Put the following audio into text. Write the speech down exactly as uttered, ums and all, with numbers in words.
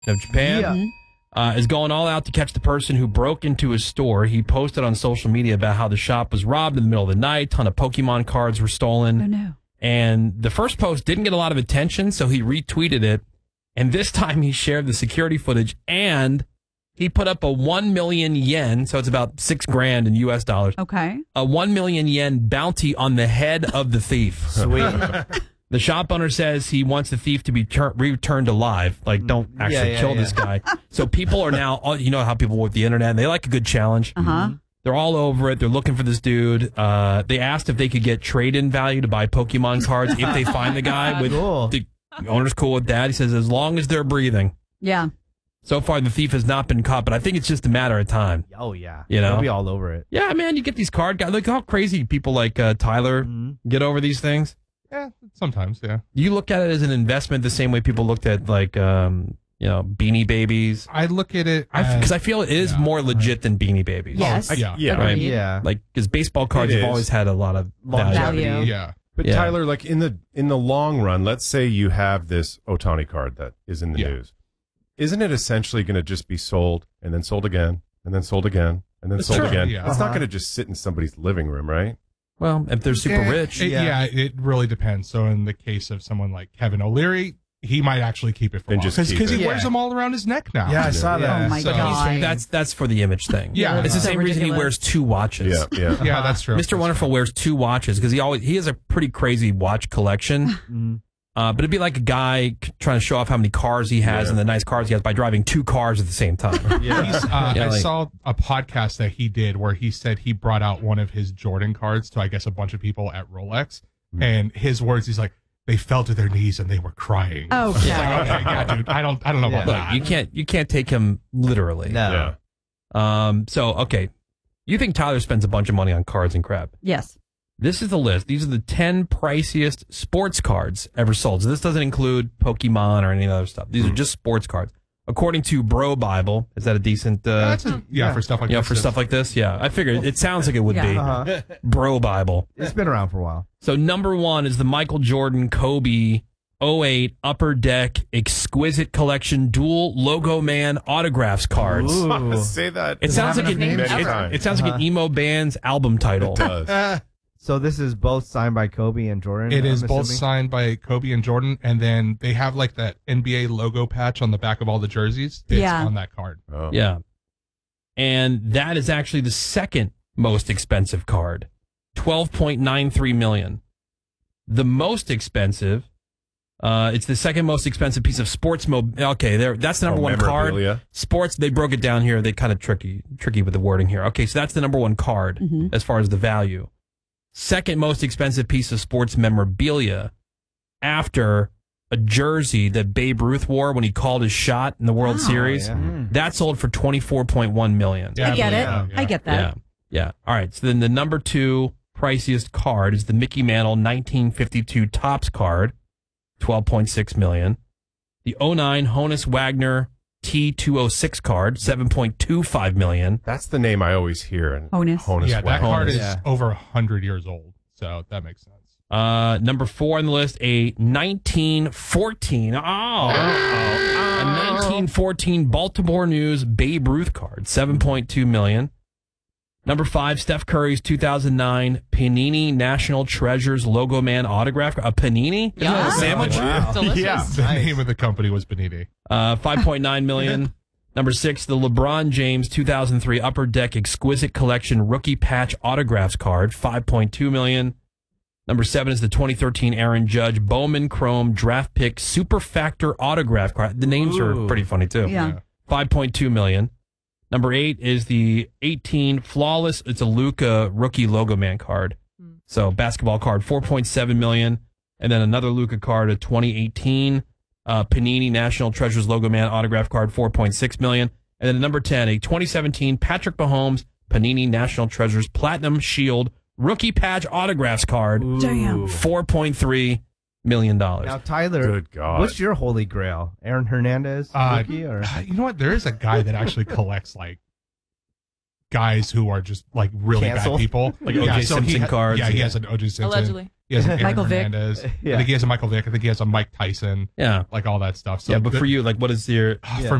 of Japan, Yeah. uh, is going all out to catch the person who broke into his store. He posted on social media about how the shop was robbed in the middle of the night. A ton of Pokemon cards were stolen. Oh, no. And the first post didn't get a lot of attention, so he retweeted it. And this time he shared the security footage, and he put up a one million yen, so it's about six grand in U S dollars. Okay. A one million yen bounty on the head of the thief. Sweet. The shop owner says he wants the thief to be tur- returned alive. Like, don't actually Yeah, yeah, kill yeah. this guy. So people are now, all- you know how people with the internet, they like a good challenge. Uh-huh. They're all over it. They're looking for this dude. Uh, they asked if they could get trade-in value to buy Pokemon cards if they find the guy. With Cool. The owner's cool with that. He says as long as they're breathing. Yeah. So far, the thief has not been caught, but I think it's just a matter of time. Oh, yeah. You know? They'll be all over it. Yeah, man, you get these card guys. Look how crazy people like uh, Tyler Mm-hmm. get over these things. Yeah, sometimes, yeah. You look at it as an investment the same way people looked at, like, um, you know, Beanie Babies. I look at it Because as, I feel it is yeah, more legit than Beanie Babies. Yes. I- yeah. Yeah. Right. Agreed. Yeah. Like, because baseball cards It have is. always had a lot of value. Longevity. Value. yeah. But Yeah. Tyler, like in the in the long run, let's say you have this Otani card that is in the Yeah. news. Isn't it essentially going to just be sold and then sold again and then sold again and then It's sold true, again? yeah. It's not Uh-huh. going to just sit in somebody's living room, right? Well, if they're super Eh, rich. it- Yeah. yeah. it really depends. So in the case of someone like Kevin O'Leary, he might actually keep it for And long. just Because keep he it. wears Yeah. them all around his neck now. Yeah, I saw Yeah. that. Oh, my So- God. That's that's for the image thing. Yeah. It's the So same reason he ridiculous. wears two watches. Yeah, yeah. Yeah, that's true. Mister That's Wonderful true. wears two watches because he always he has a pretty crazy watch collection. Mhm. Uh, but it'd be like a guy c- trying to show off how many cars he has Yeah. and the nice cars he has by driving two cars at the same time. Yeah. He's, uh, Yeah, I like- saw a podcast that he did where he said he brought out one of his Jordan cards to, I guess, a bunch of people at Rolex. Hmm. And his words, he's like, they fell to their knees and they were crying. Oh, It's yeah. like, okay, yeah, dude, I don't, I don't know about Yeah. Look, that. you can't you can't take him literally. No. Yeah. Um. So okay, you think Tyler spends a bunch of money on cards and crap? Yes. This is the list. These are the ten priciest sports cards ever sold. So this doesn't include Pokemon or any other stuff. These are just sports cards. According to Bro Bible, is that a decent? Uh, That's a, yeah, for stuff like yeah, this. for stuff like this. Yeah, I figured it sounds like it would be Yeah. Uh-huh. Bro Bible. It's been around for a while. So number one is the Michael Jordan Kobe oh eight Upper Deck Exquisite Collection Dual Logo Man Autographs cards. Ooh. Say that. It sounds like have an enough names it, ever. it sounds like an emo band's album title. It does. So this is both signed by Kobe and Jordan? It is I'm both assuming? signed by Kobe and Jordan, and then they have like that N B A logo patch on the back of all the jerseys. It's Yeah. on that card. Oh. Yeah. And that is actually the second most expensive card. twelve point nine three million. The most expensive, uh, it's the second most expensive piece of sports mo okay, there that's the number Oh, one card. memorabilia. Sports, they broke it down here. They kind of tricky tricky with the wording here. Okay, so that's the number one card Mhm. as far as the value. Second most expensive piece of sports memorabilia after a jersey that Babe Ruth wore when he called his shot in the World Wow. Series. Yeah. That sold for twenty-four point one million. Yeah, I get it. believe that, I yeah. get that. Yeah. Yeah. All right. So then the number two priciest card is the Mickey Mantle nineteen fifty-two Topps card, twelve point six million. The oh nine Honus Wagner T two oh six card, seven point two five million. That's the name I always hear. In Honus. Honus yeah, that Wagner. card is Yeah. over a hundred years old, so that makes sense. Uh, number four on the list, a nineteen fourteen. Oh, a nineteen fourteen Baltimore News Babe Ruth card, seven point two million. Number five, Steph Curry's two thousand nine Panini National Treasures Logo Man autograph. A Panini? Isn't that a Yeah. sandwich? Wow. Delicious. Yeah. The name of the company was Beniti. Uh, five point nine million. Number six, the LeBron James two thousand three Upper Deck Exquisite Collection Rookie Patch Autographs card, five point two million. Number seven is the twenty thirteen Aaron Judge Bowman Chrome Draft Pick Super Factor Autograph card. The names are Ooh. pretty funny too. Yeah. five point two million. Number eight is the eighteen Flawless. It's a Luka Rookie Logo Man card. So basketball card, four point seven million. And then another Luka card, a twenty eighteen uh, Panini National Treasures Logo Man autograph card, four point six million. And then number ten, a twenty seventeen Patrick Mahomes Panini National Treasures Platinum Shield Rookie Patch Autographs card, Damn. four point three million dollars. Now, Tyler, Good God. what's your holy grail? Aaron Hernandez? Uh, rookie, or? You know what? There is a guy that actually collects like guys who are just like really Canceled? bad people. Like O J Simpson he ha- cards Yeah, he and- has an O J Simpson. Allegedly. He has an Aaron Michael Vick. Hernandez. Yeah. I think he has a Michael Vick. I think he has a Mike Tyson. Yeah. Like all that stuff. So yeah, but good- for you, like, what is your for Yeah.